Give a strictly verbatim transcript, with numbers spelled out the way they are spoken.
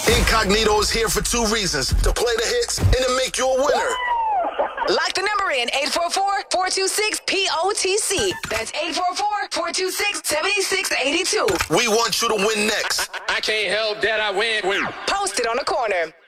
Incognito is here for two reasons: to play the hits and to make you a winner. Lock the number in eight four four, four two six, P O T C. That's eight four four, four two six, seven six eight two. We want you to win next. I can't help that I win. win. Post it on the corner.